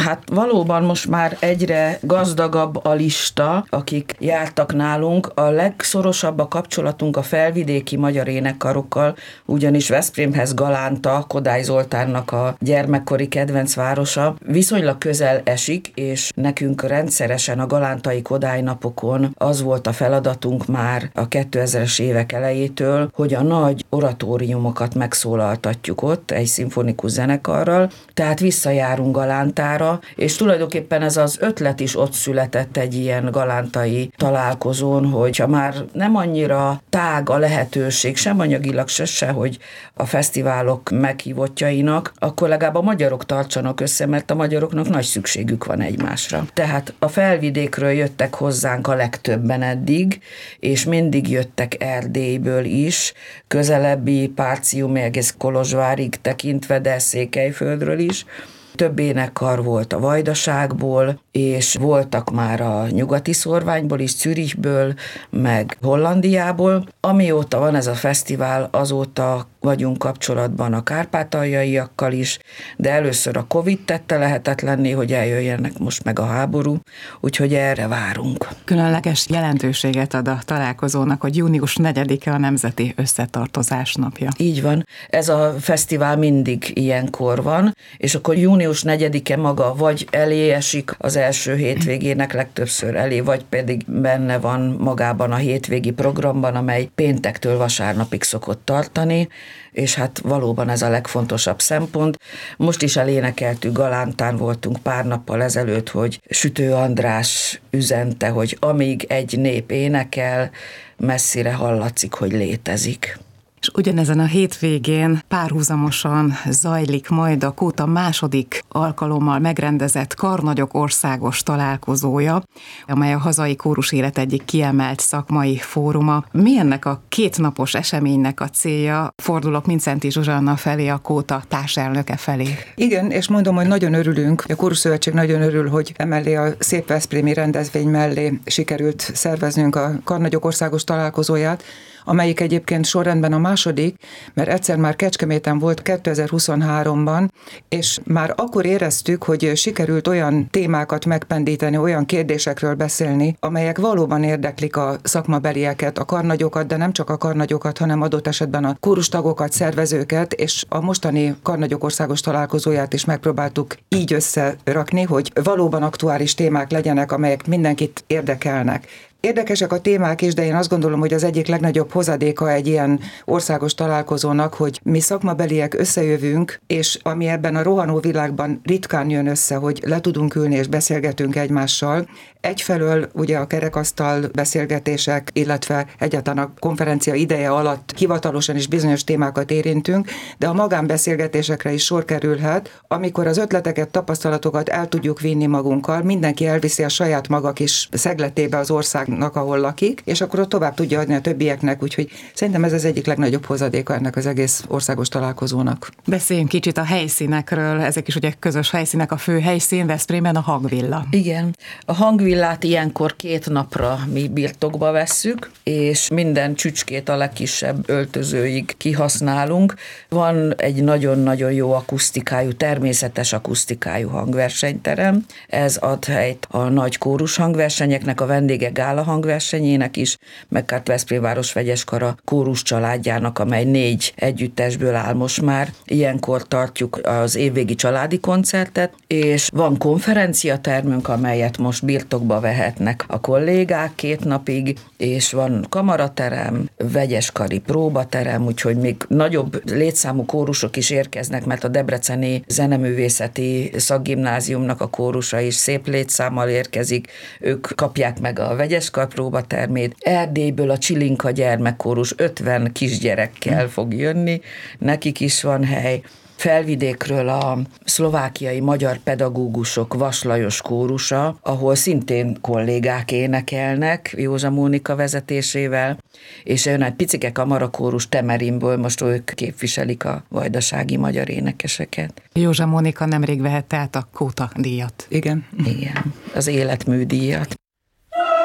Hát valóban most már egyre gazdagabb a lista, akik jártak nálunk. A legszorosabb a kapcsolatunk a felvidéki magyar énekkarokkal, ugyanis Veszprémhez Galánta, Kodály Zoltánnak a gyermekkori kedvenc városa viszonylag közel esik, és nekünk rendszeresen a galántai Kodály napokon az volt a feladatunk már a 2000-es évek elejétől, hogy a nagy oratóriumokat megszólaltatjuk ott egy szimfonikus zenekarral, tehát visszajárunk Galántára, és tulajdonképpen ez az ötlet is ott született egy ilyen galántai találkozón, hogyha már nem annyira tág a lehetőség, sem anyagilag se, hogy a fesztiválok meghívottjainak, akkor legalább a magyarok tartsanak össze, mert a magyaroknak nagy szükségük van egymásra. Tehát a felvidékről jöttek hozzánk a legtöbben eddig, és mindig jöttek Erdélyből is, közelebbi Párcium egész Kolozsvárig tekintve, de Székelyföldről is. Több énekkar volt a Vajdaságból, és voltak már a nyugati szórványból is, Zürichből, meg Hollandiából. Amióta van ez a fesztivál, azóta vagyunk kapcsolatban a kárpátaljaiakkal is, de először a Covid tette lehetetlenné, hogy eljöjjenek, most meg a háború, úgyhogy erre várunk. Különleges jelentőséget ad a találkozónak, hogy június 4-e a Nemzeti Összetartozás napja. Így van. Ez a fesztivál mindig ilyenkor van, és akkor június 4-e maga vagy elé esik az első hétvégének, legtöbbször elé, vagy pedig benne van magában a hétvégi programban, amely péntektől vasárnapig szokott tartani, és hát valóban ez a legfontosabb szempont. Most is elénekeltük, Galántán voltunk pár nappal ezelőtt, hogy Sütő András üzente, hogy amíg egy nép énekel, messzire hallatszik, hogy létezik. És ugyanezen a hétvégén párhuzamosan zajlik majd a Kóta második alkalommal megrendezett Karnagyok országos találkozója, amely a hazai kórusélet egyik kiemelt szakmai fóruma. Mi ennek a kétnapos eseménynek a célja? Fordulok Mindszenty Zsuzsanna felé, a Kóta társelnöke felé. Igen, és mondom, hogy nagyon örülünk, a Kórusszövetség nagyon örül, hogy emellé a szép veszprémi rendezvény mellé sikerült szerveznünk a Karnagyok országos találkozóját, amelyik egyébként sorrendben a második, mert egyszer már Kecskeméten volt 2023-ban, és már akkor éreztük, hogy sikerült olyan témákat megpendíteni, olyan kérdésekről beszélni, amelyek valóban érdeklik a szakmabelieket, a karnagyokat, de nem csak a karnagyokat, hanem adott esetben a kórustagokat, szervezőket, és a mostani Karnagyok országos találkozóját is megpróbáltuk így összerakni, hogy valóban aktuális témák legyenek, amelyek mindenkit érdekelnek. Érdekesek a témák is, de én azt gondolom, hogy az egyik legnagyobb hozadéka egy ilyen országos találkozónak, hogy mi szakmabeliek összejövünk, és ami ebben a rohanó világban ritkán jön össze, hogy le tudunk ülni és beszélgetünk egymással. Egyfelől ugye a kerekasztal beszélgetések, illetve egyáltalán a konferencia ideje alatt hivatalosan is bizonyos témákat érintünk, de a magánbeszélgetésekre is sor kerülhet, amikor az ötleteket, tapasztalatokat el tudjuk vinni magunkkal, mindenki elviszi a saját maga kis szegletébe az országnak, ahol lakik, és akkor ott tovább tudja adni a többieknek, úgyhogy szerintem ez az egyik legnagyobb hozadéka ennek az egész országos találkozónak. Beszéljünk kicsit a helyszínekről, ezek is ugye közös helyszínek, a fő helyszín Veszprémben a Hangvilla. Igen, a Hangvillát ilyenkor 2 napra mi birtokba vesszük, és minden csücskét a legkisebb öltözőig kihasználunk. Van egy nagyon-nagyon jó akusztikájú, természetes akusztikájú hangversenyterem, ez ad helyt a nagy kórus hangversenyeknek, a vendégek gála hangversenyének is, meg hát Veszprém város vegyeskara kórus családjának, amely 4 együttesből áll most már. Ilyenkor tartjuk az évvégi családi koncertet, és van konferenciatermünk, amelyet most birtokba vehetnek a kollégák 2 napig, és van kamaraterem, vegyeskari próbaterem, úgyhogy még nagyobb létszámú kórusok is érkeznek, mert a debreceni zeneművészeti szakgimnáziumnak a kórusa is szép létszámmal érkezik, ők kapják meg a vegyeskar próbatermét. Erdélyből a Csilinka gyermekkórus 50 kisgyerekkel fog jönni, nekik is van hely. Felvidékről a szlovákiai magyar pedagógusok Vas Lajos kórusa, ahol szintén kollégák énekelnek Józsa Mónika vezetésével, és jön egy picike kamarakórus Temerinből, most ők képviselik a vajdasági magyar énekeseket. Józsa Mónika nemrég vehette át a Kóta díjat. Igen. Igen, az életmű díjat.